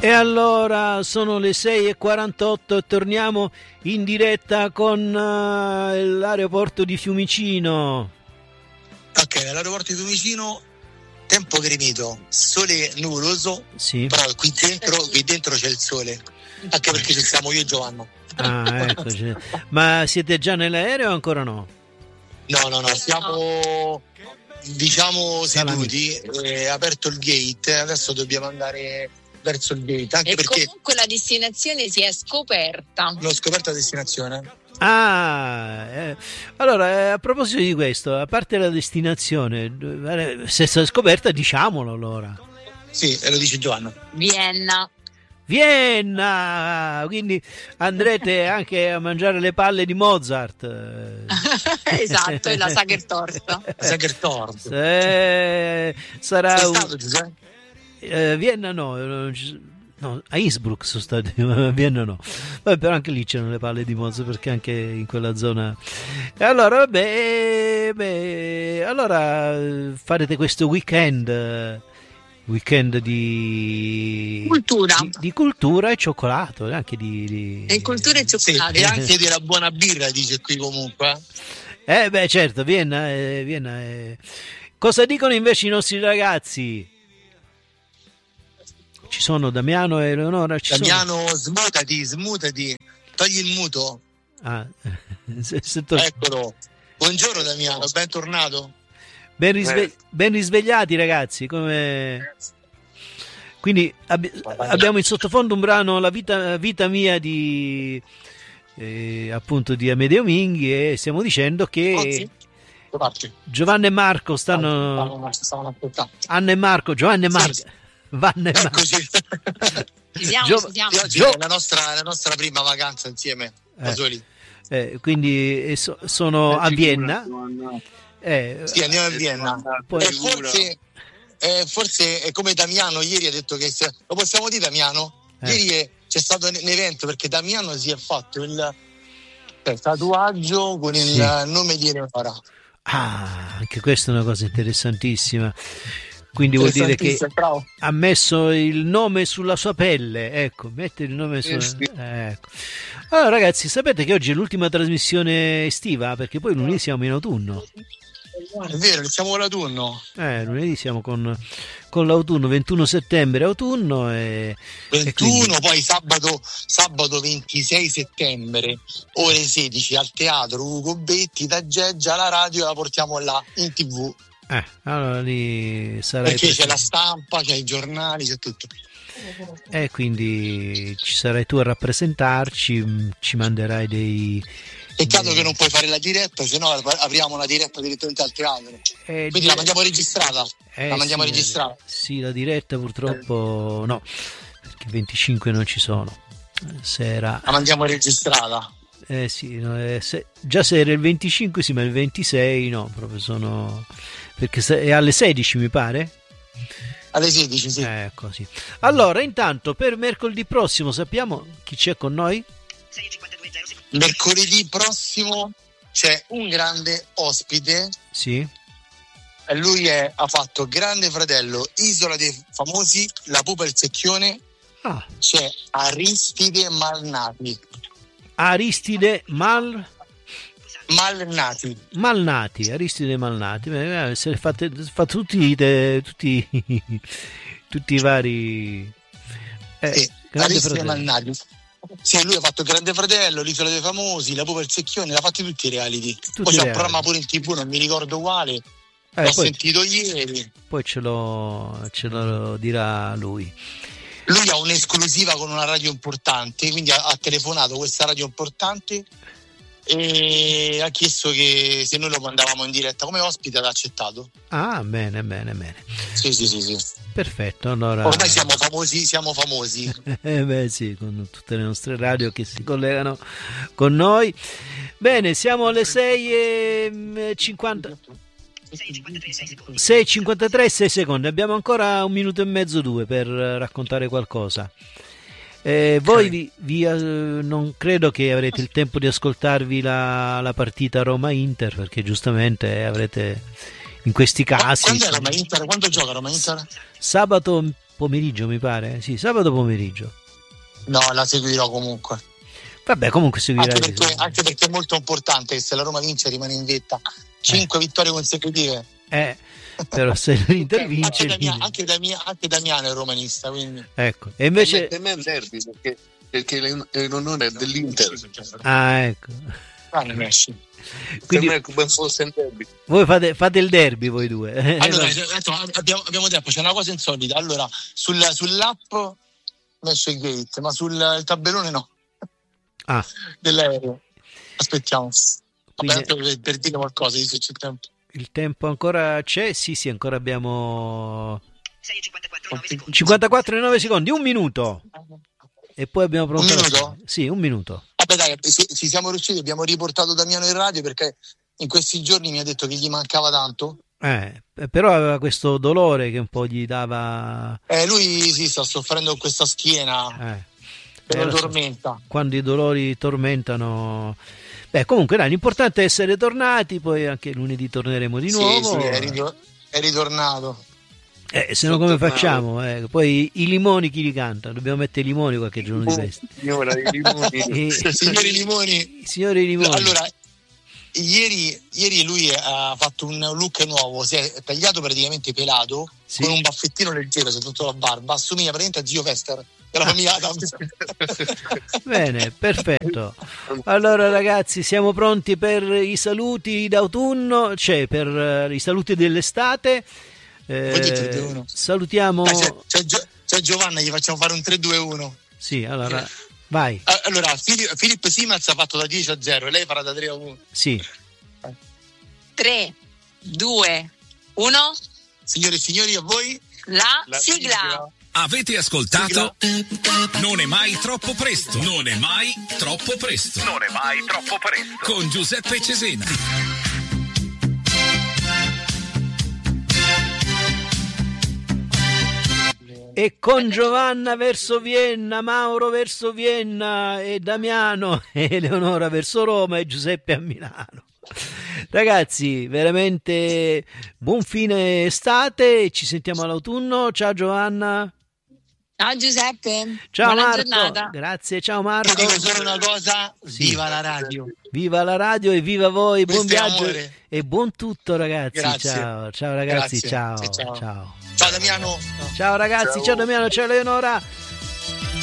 E allora sono le 6:48 e torniamo in diretta con l'aeroporto di Fiumicino. Ok, all'aeroporto di Fiumicino, tempo gremito, sole nuvoloso, sì. Però qui dentro c'è il sole, anche perché ci siamo io e Giovanna. Ah, ecco. Ma siete già nell'aereo o ancora no? No, siamo seduti, è aperto il gate, adesso dobbiamo andare verso il gate, anche perché comunque la destinazione si è scoperta. L'ho scoperta la destinazione. Allora, a proposito di questo, a parte la destinazione, se è stata scoperta, diciamolo allora. Sì, lo dice Giovanna. Vienna, quindi andrete anche a mangiare le palle di Mozart. Esatto, e la Sagertorta. Sarà sei stato, Giuseppe? Vienna no, a Innsbruck sono stati, a Vienna no. Vabbè, però anche lì c'erano le palle di Mozart, perché anche in quella zona. E allora allora farete questo weekend di cultura e cioccolato, anche e cultura e cioccolato, sì, e anche di una buona birra, dice qui comunque. Certo, Vienna. Cosa dicono invece i nostri ragazzi? Ci sono Damiano e Eleonora. Damiano, smutati, togli il muto. Eccolo. Buongiorno Damiano, bentornato. Ben risvegliati ragazzi, quindi abbiamo in sottofondo un brano, La vita mia di appunto di Amedeo Minghi, e stiamo dicendo che Giovanna e Marco stanno Anna e Marco, Giovanna e Marco, Vanna e Marco. Siamo. La nostra prima vacanza insieme da soli. Quindi sono a Vienna. Sì, andiamo a Vienna. Forse è come Damiano ieri ha detto che lo possiamo dire, Damiano? Ieri c'è stato un evento perché Damiano si è fatto il tatuaggio con il nome di Eleonora. Anche questa è una cosa interessantissima. Quindi vuol dire che ha messo il nome sulla sua pelle, ecco, mette il nome ecco. Allora ragazzi, sapete che oggi è l'ultima trasmissione estiva, perché poi lunedì siamo in autunno. È vero, siamo con l'autunno. Lunedì siamo con l'autunno, 21 settembre autunno e 21, quindi... poi sabato 26 settembre, ore 16 al teatro Ugo Betti, da Geggia la radio la portiamo là in TV. Allora lì sarai perché c'è la stampa, c'è i giornali, c'è tutto. Quindi ci sarai tu a rappresentarci, ci manderai dei... Peccato che non puoi fare la diretta, se no apriamo una diretta direttamente al teatro. Quindi la mandiamo registrata. Registrata. Sì, la diretta purtroppo no, perché il 25 non ci sono. La mandiamo registrata. Sì, no, già se era il 25 sì, ma il 26 no, proprio sono... Perché è alle 16 mi pare? Alle 16, sì. Così. Allora, intanto per mercoledì prossimo sappiamo chi c'è con noi? Mercoledì prossimo c'è un grande ospite. Sì. E lui ha fatto Grande Fratello, Isola dei Famosi, La Pupa e il Secchione. C'è Aristide Malnati. Aristide Malnati. Se fate tutti i vari Aristide Malnati. Sì, lui ha fatto Grande Fratello, L'Isola dei Famosi, La Pupa e il Secchione, l'ha fatti tutti i reality. Poi c'è un programma pure in TV, non mi ricordo quale. L'ho sentito ieri. Poi ce lo dirà lui. Lui ha un'esclusiva con una radio importante, quindi ha telefonato questa radio importante e ha chiesto che se noi lo mandavamo in diretta come ospite, l'ha accettato. Bene. Sì. Perfetto, allora... Ormai siamo famosi. Sì, con tutte le nostre radio che si collegano con noi. Bene, siamo alle 6:50. 6:53, 6 secondi. Abbiamo ancora 1 minuto e mezzo, 2 per raccontare qualcosa. Voi non credo che avrete il tempo di ascoltarvi la partita Roma-Inter, perché giustamente avrete in questi casi. Quando gioca Roma-Inter? Sabato pomeriggio mi pare, sì, sabato pomeriggio. No, la seguirò comunque. Vabbè, comunque seguirai. Anche perché è molto importante che se la Roma vince rimane in vetta. 5 vittorie consecutive. Però se l'Inter vince... Anche Damiano è romanista, quindi... Ecco, e invece... Per me è un derby, perché è in onore dell'Inter. Ecco. Quindi, per me come fosse un derby. Voi fate il derby voi due. Allora, abbiamo tempo, c'è una cosa insolita. Allora, sull'app messo il gate, ma sul tabellone no. Dell'aereo. Aspettiamo. Vabbè, per dire qualcosa, se c'è tempo. Il tempo ancora c'è? Sì, ancora abbiamo 54,9 secondi, un minuto. E poi abbiamo pronto. Un minuto? Sì, un minuto. Vabbè dai, ci siamo riusciti, abbiamo riportato Damiano in radio perché in questi giorni mi ha detto che gli mancava tanto. Però aveva questo dolore che un po' gli dava... Lui sta soffrendo con questa schiena. Lo tormenta. Quando i dolori tormentano... comunque dai, l'importante è essere tornati, poi anche lunedì torneremo di nuovo. Sì, è ritornato. Se no come facciamo? Poi i limoni chi li canta? Dobbiamo mettere i limoni qualche giorno di festa. Signori limoni. Allora, ieri lui ha fatto un look nuovo, si è tagliato praticamente pelato, con un baffettino leggero sotto la barba, assomiglia praticamente a Zio Fester della famiglia Adams. Bene, perfetto. Allora ragazzi, siamo pronti per i saluti d'autunno, per i saluti dell'estate. Salutiamo. C'è Giovanna, gli facciamo fare un 3-2-1. Sì, allora vai. Allora, Filippo Simaz ha fatto da 10-0 e lei farà da 3-1. Sì. 3, 2, 1. Signore e signori, a voi la sigla. Avete ascoltato? Non è mai troppo presto. Non è mai troppo presto. Non è mai troppo presto. Con Giuseppe Cesena. E con Giovanna verso Vienna, Mauro verso Vienna e Damiano e Eleonora verso Roma e Giuseppe a Milano. Ragazzi, veramente buon fine estate, ci sentiamo all'autunno. Ciao Giovanna. Ciao Giuseppe. Ciao buona Marco. Giornata. Grazie, ciao Marco. Ti dico solo una cosa, viva la radio. Viva la radio e viva voi, Questo buon viaggio amore. E buon tutto ragazzi. Grazie. Ciao ragazzi, Grazie. ciao. Ciao Damiano. Ciao ragazzi, ciao Damiano, ciao Eleonora.